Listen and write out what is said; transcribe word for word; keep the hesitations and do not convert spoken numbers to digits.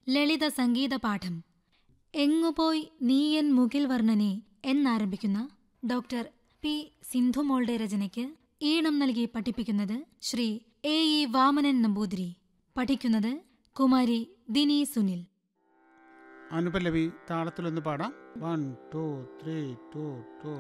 ലളിത സംഗീത പാഠം എങ്ങുപോയി നീയൻ മുകിൽ വർണ്ണനെ എന്നാരംഭിക്കുന്ന ഡോക്ടർ പി സിന്ധുമോളുടെ രചനയ്ക്ക് ഈണം നൽകി പഠിപ്പിക്കുന്നത് ശ്രീ എ ഇ വാമനൻ നമ്പൂതിരി. പഠിക്കുന്നത് കുമാരി ദിനി സുനിൽ. അനുപല്ലവി താളത്തിലൊന്ന് പാടാം. One two three to to